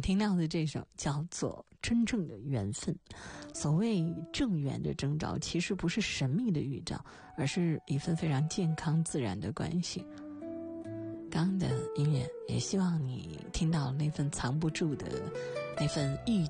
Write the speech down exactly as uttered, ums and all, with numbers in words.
听到的这首叫做《真正的缘分》。所谓正缘的征兆，其实不是神秘的预兆，而是一份非常健康自然的关系。刚刚的音乐也希望你听到那份藏不住的那份意